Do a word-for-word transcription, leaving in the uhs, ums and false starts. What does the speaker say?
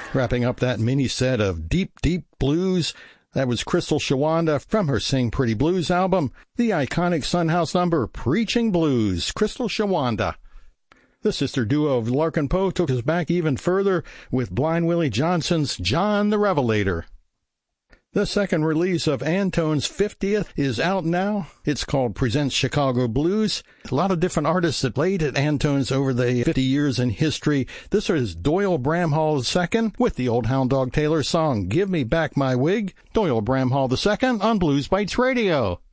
Wrapping up that mini set of deep, deep blues, that was Crystal Shawanda from her Sing Pretty Blues album, the iconic Sunhouse number, Preaching Blues, Crystal Shawanda. The sister duo of Larkin Poe took us back even further with Blind Willie Johnson's John the Revelator. The second release of Antone's fiftieth is out now. It's called Presents Chicago Blues. A lot of different artists that played at Antone's over the fifty years in history. This is Doyle Bramhall the Second with the old Hound Dog Taylor song, Give Me Back My Wig. Doyle Bramhall the Second on Blues Bites Radio.